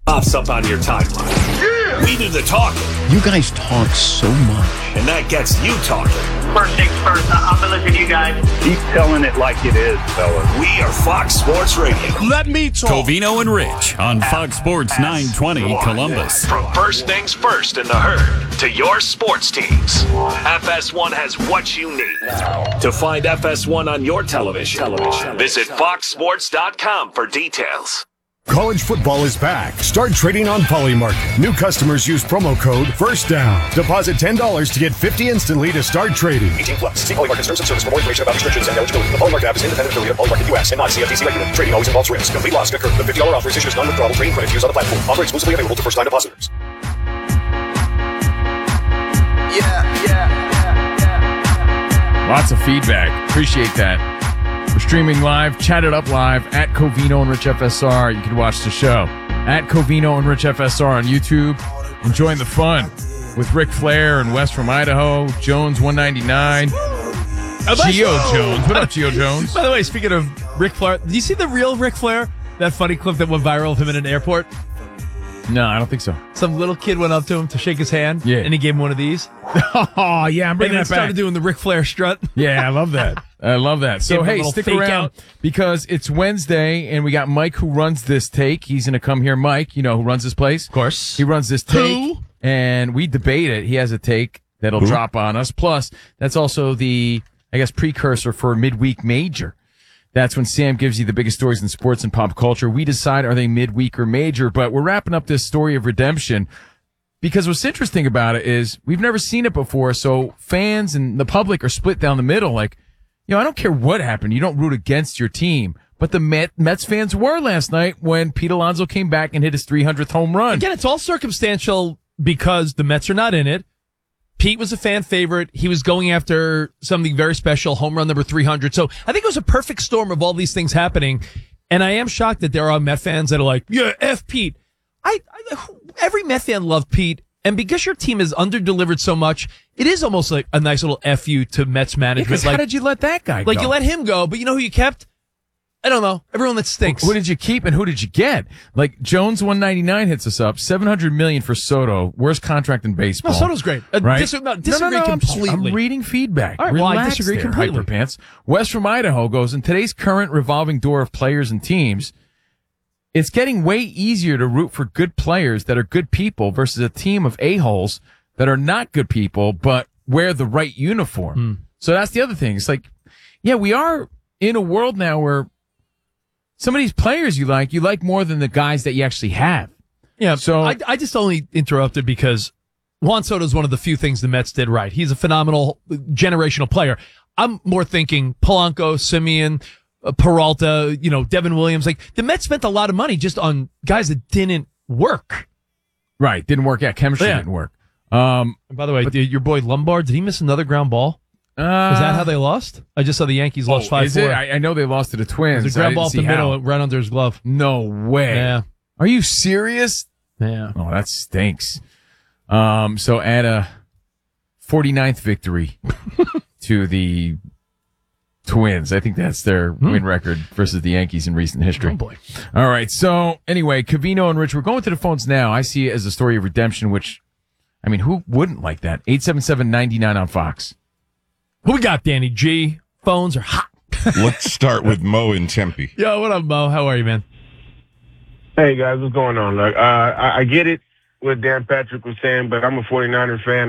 Pops up on your timeline. Yeah! We do the talking. You guys talk so much. And that gets you talking. First things first, I'm going to listen to you guys. Keep telling it like it is, fellas. We are Fox Sports Radio. Let me talk. Covino and Rich on Fox Sports 920 Columbus. From first things first in the herd to your sports teams, FS1 has what you need. To find FS1 on your television, visit foxsports.com for details. College football is back. Start trading on Polymarket. New customers use promo code FIRSTDOWN. Deposit $10 to get $50 instantly to start trading. 18 plus. See Polymarket terms and service for more information about restrictions and eligibility. The Polymarket app is an independent affiliate of Polymarket US and not CFTC regulated. Trading always involves risk. Complete loss could occur. The $50 offer is issued as non-withdrawable trading credit used on the platform. Offer exclusively available to first-time depositors. Lots of feedback. Appreciate that. We're streaming live, Chat It Up live at Covino and Rich FSR. You can watch the show at Covino and Rich FSR on YouTube. Enjoying the fun with Ric Flair and Wes from Idaho, Jones 199, Gio Jones. What up, Gio Jones? By the way, speaking of Ric Flair, do you see the real Ric Flair? That funny clip that went viral of him in an airport? No, I don't think so. Some little kid went up to him to shake his hand, and he gave him one of these. Oh, yeah, I'm bringing that back. Started doing the Ric Flair strut. Yeah, I love that. I love that. So, hey, stick around because it's Wednesday, and we got Mike who runs this take. He's going to come here. Mike, you know who runs this place? Of course. He runs this take, and we debate it. He has a take that'll drop on us. Plus, that's also the, I guess, precursor for Midweek Major. That's when Sam gives you the biggest stories in sports and pop culture. We decide, are they midweek or major? But we're wrapping up this story of redemption because what's interesting about it is we've never seen it before. So fans and the public are split down the middle. Like, you know, I don't care what happened. You don't root against your team. But the Mets fans were last night when Pete Alonso came back and hit his 300th home run. Again, it's all circumstantial because the Mets are not in it. Pete was a fan favorite. He was going after something very special, home run number 300. So I think it was a perfect storm of all these things happening. And I am shocked that there are Met fans that are like, yeah, F Pete. Every Met fan loved Pete. And because your team has underdelivered so much, it is almost like a nice little F you to Mets management. How did you let that guy go? Like, you let him go, but you know who you kept? I don't know. Everyone that stinks. Who did you keep and who did you get? Like, Jones 199 hits us up. $700 million for Soto. Worst contract in baseball. No, Soto's great. Right? Disagree completely. I'm reading feedback. All right, Relax, well, I disagree completely. Hyperpants. Wes from Idaho goes, in today's current revolving door of players and teams, it's getting way easier to root for good players that are good people versus a team of a-holes that are not good people but wear the right uniform. So that's the other thing. It's like, yeah, we are in a world now where some of these players you like more than the guys that you actually have. Yeah, so I just only interrupted because Juan Soto is one of the few things the Mets did right. He's a phenomenal generational player. I'm more thinking Polanco, Semien, Peralta, Devin Williams. Like, the Mets spent a lot of money just on guys that didn't work. Right, didn't work. Yeah, chemistry didn't work. And by the way, your boy Lombard, did he miss another ground ball? Is that how they lost? I just saw the Yankees lost 5-4. I know they lost to the Twins. There's a ground ball up the middle, right under his glove. No way. Yeah. Are you serious? Yeah. Oh, that stinks. So add a 49th victory to the Twins. I think that's their win record versus the Yankees in recent history. Oh, boy. All right. So anyway, Covino and Rich, we're going to the phones now. I see it as a story of redemption, which, I mean, who wouldn't like that? 877-99 on Fox. Who we got, Danny G? Phones are hot. Let's start with Mo in Tempe. Yo, what up, Mo? How are you, man? Hey, guys, what's going on? Look, I get it what Dan Patrick was saying, but I'm a 49er fan.